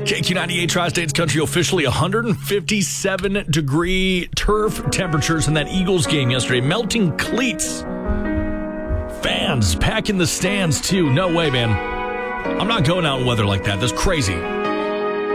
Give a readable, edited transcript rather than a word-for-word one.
KQ98 Tri-States Country, officially 157-degree turf temperatures in that Eagles game yesterday. Melting cleats. Fans packing the stands, too. No way, man. I'm not going out in weather like that. That's crazy.